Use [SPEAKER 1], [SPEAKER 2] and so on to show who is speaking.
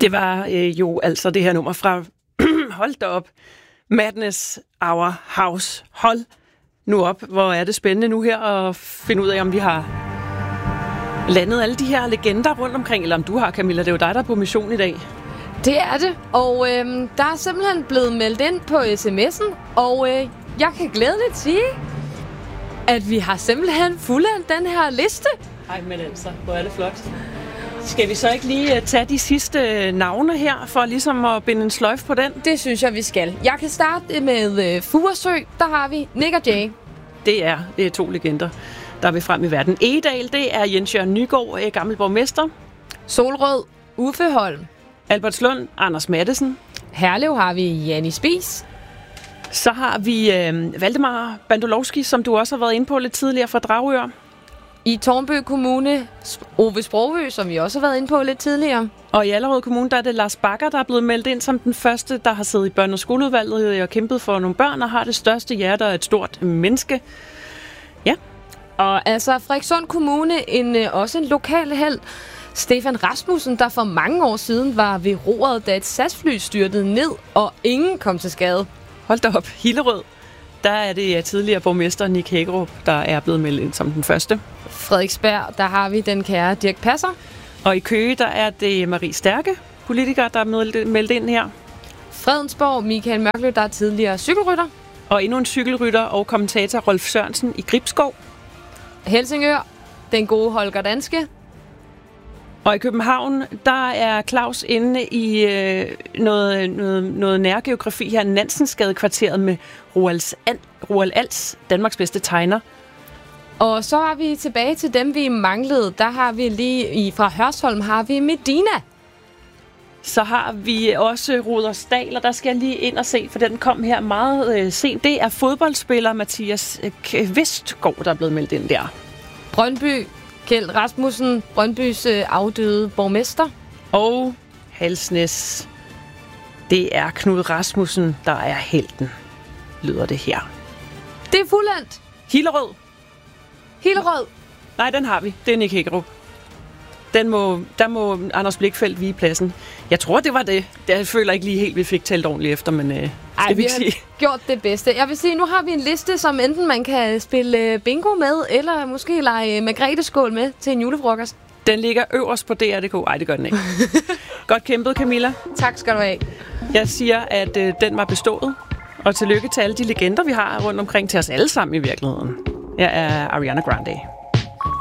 [SPEAKER 1] Det var jo altså det her nummer fra hold da op, Madness Our House. Hold nu op, hvor er det spændende nu her at finde ud af, om vi har landet alle de her legender rundt omkring, eller om du har, Camilla. Det er jo dig, der er på mission i dag.
[SPEAKER 2] Det er det, og der er simpelthen blevet meldt ind på sms'en, og jeg kan glædeligt sige, at vi har simpelthen fuldendt den her liste.
[SPEAKER 1] Ej, men altså, hvor er det flot. Skal vi så ikke lige tage de sidste navne her, for ligesom at binde en sløjf på den?
[SPEAKER 2] Det synes jeg, vi skal. Jeg kan starte med Furesø. Der har vi Nick og Jay.
[SPEAKER 1] Det er 2 legender, der vil frem i verden. Egedal, det er Jens Jørgen Nygaard, gammel borgmester.
[SPEAKER 2] Solrød, Uffe Holm.
[SPEAKER 1] Albertslund, Anders Mattesen.
[SPEAKER 2] Herlev har vi Janni Spies.
[SPEAKER 1] Så har vi Valdemar Bandolowski, som du også har været inde på lidt tidligere fra Dragør.
[SPEAKER 2] I Tårnby Kommune, Ove Sprogø, som vi også har været inde på lidt tidligere.
[SPEAKER 1] Og i Allerød Kommune, der er det Lars Bakker, der er blevet meldt ind som den første, der har siddet i børne- og skoleudvalget og kæmpet for nogle børn og har det største hjerte og et stort menneske. Ja.
[SPEAKER 2] Og altså Frederikssund Kommune, også en lokal held, Stefan Rasmussen, der for mange år siden var ved roret, da et SAS-fly styrtede ned, og ingen kom til skade.
[SPEAKER 1] Hold da op. Hillerød, der er det tidligere borgmester Nick Hækkerup, der er blevet meldt ind som den første.
[SPEAKER 2] Frederiksberg, der har vi den kære Dirch Passer.
[SPEAKER 1] Og i Køge, der er det Marie Stærke, politiker, der er meldt ind her.
[SPEAKER 2] Fredensborg, Michael Mørklø, der er tidligere cykelrytter.
[SPEAKER 1] Og endnu en cykelrytter og kommentator Rolf Sørensen i Gribskov.
[SPEAKER 2] Helsingør, den gode Holger Danske.
[SPEAKER 1] Og i København, der er Claus inde i noget nærgeografi her, Nansensgadekvarteret med Roald Als, Danmarks bedste tegner.
[SPEAKER 2] Og så er vi tilbage til dem, vi manglede. Der har vi lige fra Hørsholm har vi Medina.
[SPEAKER 1] Så har vi også Rudersdal, og der skal jeg lige ind og se, for den kom her meget sent. Det er fodboldspiller Mathias Kvistgaard, der er blevet meldt ind der.
[SPEAKER 2] Brøndby, Kjeld Rasmussen, Brøndbys afdøde borgmester.
[SPEAKER 1] Og Halsnæs, det er Knud Rasmussen, der er helten, lyder det her.
[SPEAKER 2] Det er fuldendt.
[SPEAKER 1] Hillerød. Nej, den har vi. Det er Nick Hækkerup. Der må Anders Blichfeldt vige pladsen. Jeg tror, det var det. Jeg føler ikke lige helt, vi fik talt ordentligt efter, men
[SPEAKER 2] vi har gjort det bedste. Jeg vil sige, nu har vi en liste, som enten man kan spille bingo med, eller måske lege Margrethe-skål med til en julefrokost.
[SPEAKER 1] Den ligger øverst på DR.dk. Ej, det gør den ikke. Godt kæmpet, Camilla.
[SPEAKER 2] Tak skal du have.
[SPEAKER 1] Jeg siger, at den var bestået. Og tillykke til alle de legender, vi har rundt omkring til os alle sammen i virkeligheden. Jeg er Ariana Grande.